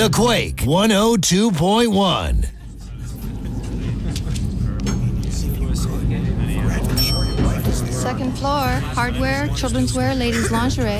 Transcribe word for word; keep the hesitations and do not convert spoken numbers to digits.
The Quake one oh two point one. Second floor, hardware, children's wear, ladies' lingerie.